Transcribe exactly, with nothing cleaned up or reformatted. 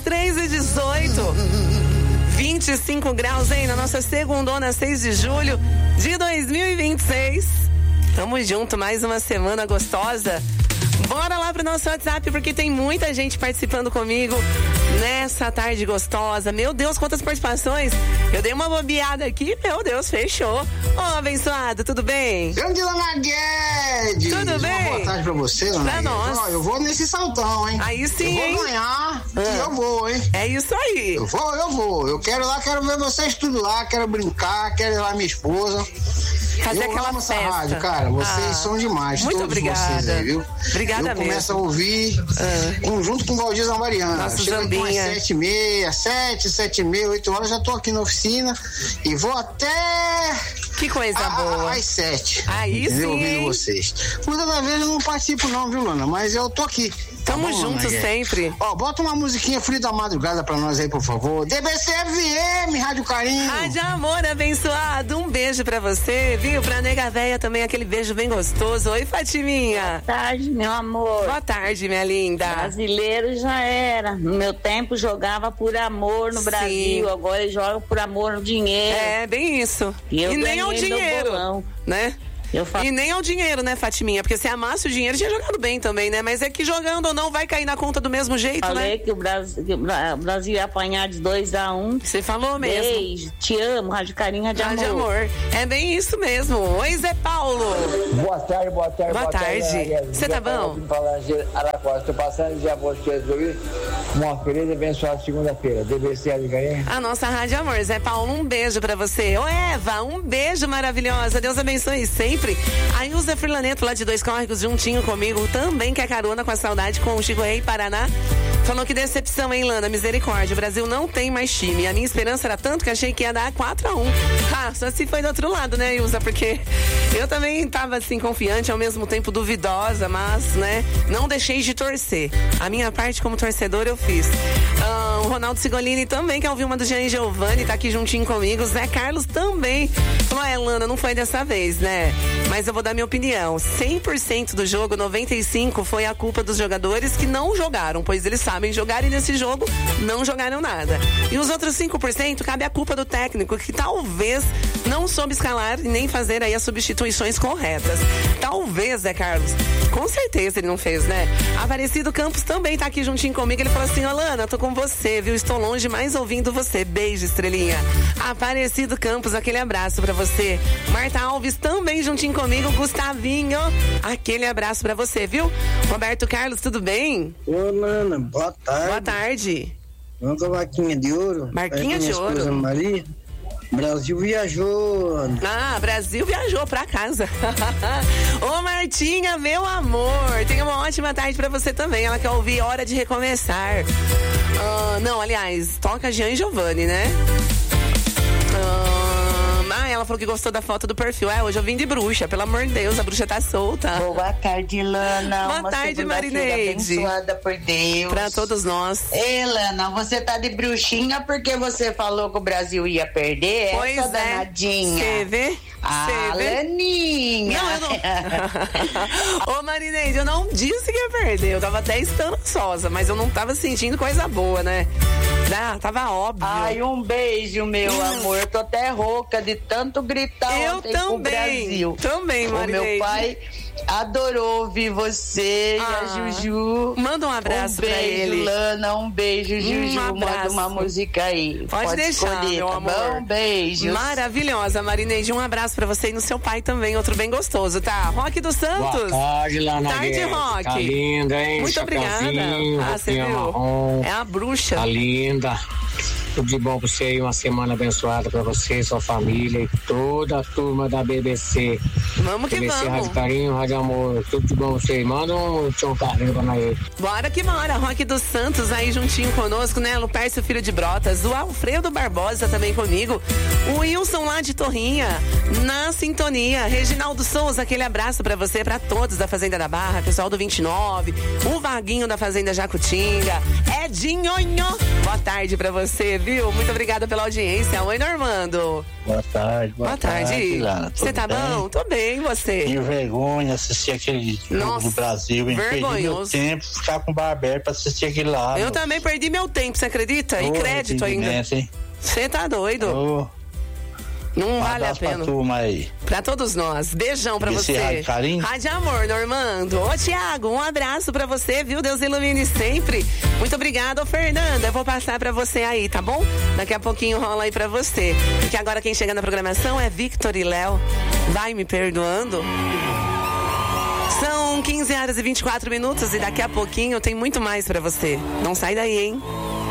três e dezoito. vinte e cinco graus, hein? Na nossa segundona, seis de julho de dois mil e vinte e seis. Tamo junto, mais uma semana gostosa. Bora lá pro nosso WhatsApp, porque tem muita gente participando comigo nessa tarde gostosa. Meu Deus, quantas participações. Eu dei uma bobeada aqui, meu Deus, fechou. Ô, oh, abençoado, tudo bem? Grande Lana Guedes. Tudo bem? Uma boa tarde pra você, Lana Pra Guedes. nós. Ó, eu vou nesse saltão, hein? Aí sim, eu hein? vou ganhar, Ah. e eu vou, hein? É isso aí. Eu vou, eu vou. Eu quero lá, quero ver vocês tudo lá, quero brincar, quero ir lá minha esposa. Fazer eu aquela amo essa festa. rádio, cara. Vocês Ah, são demais. muito todos obrigada. vocês aí, viu? Obrigada eu começo mesmo. a ouvir Ah. um, junto com o Valdir Zambariana. Nosso Chega aqui umas Zambinha. sete e meia, sete, sete e meia, oito horas, já tô aqui na oficina e vou até Que coisa a- boa. às sete. Aí entendeu? sim, Ouvindo hein? vocês. Muitas das vezes eu não participo não, viu, Lana? Mas eu tô aqui. Tá Tamo bom, junto Lana Guedes? sempre. Ó, bota uma musiquinha Frio da Madrugada pra nós aí, por favor. D B C F M, Rádio Carinho. Rádio Amor, abençoado. Um beijo pra você, viu? Pra nega véia também, aquele beijo bem gostoso. Oi, Fatiminha. Boa tarde, meu amor. Boa tarde, minha linda. Brasileiro já era. No meu tempo jogava por amor no Sim. Brasil, agora ele joga por amor no dinheiro. É, bem isso. E eu E nem ao ganhei meu dinheiro, bolão. né? Eu fa... E nem ao dinheiro, né, Fatiminha? Porque se amasse o dinheiro, tinha jogado bem também, né? Mas é que jogando ou não, vai cair na conta do mesmo jeito, Falei né? que o Brasil, que o Bra- o Brasil ia apanhar de dois a um. Você falou mesmo. Beijo, te amo, Rádio Carinho, Rádio Ah, Amor. de amor. É bem isso mesmo. Oi, Zé Paulo. Boa tarde, boa tarde. Boa tarde. Maria. Você tá bom? Falando de Araquara, estou passando de avô de ouvir uma feliz e abençoada segunda-feira. D B C de Carinho. A nossa Rádio Amor. Zé Paulo, um beijo pra você. Ô, Eva, um beijo maravilhosa. Deus abençoe sempre. Aí o Zé Furlaneto, lá de Dois Córregos, juntinho comigo, também quer carona com a saudade com o Chico Rei Paraná. Falou que decepção, hein, Lana? Misericórdia. O Brasil não tem mais time. A minha esperança era tanto que achei que ia dar quatro a um. Ah, só se foi do outro lado, né, Ilza? Porque eu também tava, assim, confiante, ao mesmo tempo duvidosa, mas, né, não deixei de torcer. A minha parte como torcedor eu fiz. Ah, o Ronaldo Sigolini também quer ouvir uma do Jean Giovanni, tá aqui juntinho comigo. O Zé Carlos também. Falou, é, Lana, não foi dessa vez, né? Mas eu vou dar minha opinião. cem por cento do jogo, noventa e cinco por cento foi a culpa dos jogadores que não jogaram, pois eles sabem jogar e nesse jogo não jogaram nada. E os outros cinco por cento cabe a culpa do técnico, que talvez não soube escalar e nem fazer aí as substituições corretas. Talvez, Zé Carlos. Com certeza ele não fez, né? Aparecido Campos também tá aqui juntinho comigo. Ele falou assim, Alana, tô com você, viu? Estou longe, mas ouvindo você. Beijo, estrelinha. Aparecido Campos, aquele abraço pra você. Marta Alves também juntinho comigo. Gustavinho, aquele abraço pra você, viu? Roberto Carlos, tudo bem? Ô, Lana, boa tarde. Boa tarde. Vamos com a vaquinha de ouro. Marquinha Aí, de minha ouro. esposa Maria. Brasil viajou. Ah, Brasil viajou pra casa. Ô, Martinha, meu amor, tenha uma ótima tarde pra você também. Ela quer ouvir Hora de Recomeçar. Ah, não, aliás, toca Jean Giovanni, né? Ah, ah, ela falou que gostou da foto do perfil. É, hoje eu vim de bruxa, pelo amor de Deus, a bruxa tá solta. Boa tarde, Lana. Boa Uma tarde, segunda-feira Marineide. abençoada por Deus. Pra todos nós. Ei, Lana, você tá de bruxinha porque você falou que o Brasil ia perder? Pois Essa é. danadinha. Você vê? Ah, Cê vê? Laninha. Não, eu não. Ô, Marineide, eu não disse que ia perder. Eu tava até esperançosa, mas eu não tava sentindo coisa boa, né? Ah, tava óbvio. Ai, um beijo, meu Hum. amor. Eu tô até rouca de tanto gritar Eu ontem pro também. Brasil. Também, O Marineide. meu pai adorou ouvir você Ah. e a Juju. Manda um abraço um pra beijo, ele. Lana, um beijo, Juju. Um Manda abraço. uma música aí. Pode, deixar, escolher, meu tá amor. bom? Beijos. Maravilhosa, Marineide. Um abraço pra você e no seu pai também, outro bem gostoso, tá? Rock dos Santos. Boa tarde, Lana Tarde, Guedes. Rock. Tá linda, hein? Muito obrigada. Chapeuzinho, Ah, você roupinha viu? marrom. É a bruxa. Tá linda. Tudo de bom pra você aí, uma semana abençoada pra você, sua família e toda a turma da B B C. Vamos que B B C vamos. Rádio Carinho, Rádio Amor, tudo de bom pra você. Manda um tchau carreiro pra nós aí. Bora que bora, Rock dos Santos aí juntinho conosco, né? Lupércio Filho de Brotas, o Alfredo Barbosa também comigo, o Wilson lá de Torrinha, na sintonia, Reginaldo Souza, aquele abraço pra você, pra todos da Fazenda da Barra, pessoal do vinte e nove, o Vaguinho da Fazenda Jacutinga, Edinho, boa tarde pra você, viu? viu? Muito obrigada pela audiência. Oi, Normando. Boa tarde. Boa, boa tarde. Você tá bem? Bom? Tô bem, você? Tenho vergonha assistir aquele jogo do Brasil. Vergonhoso. Perdi meu tempo, ficar com o bar aberto pra assistir aquele lá. Eu meu. também perdi meu tempo, você acredita? E oh, crédito ainda. Você tá doido? Oh. Não vale a pena. Pra turma aí. Pra todos nós. Beijão pra você. Rádio Carinho. Rádio Amor, Normando. Ô, Tiago, um abraço pra você, viu? Deus ilumine sempre. Muito obrigada, ô, Fernanda. Eu vou passar pra você aí, tá bom? Daqui a pouquinho rola aí pra você. Porque agora quem chega na programação é Victor e Léo. Vai me perdoando? São quinze horas e vinte e quatro minutos e daqui a pouquinho tem muito mais pra você. Não sai daí, hein?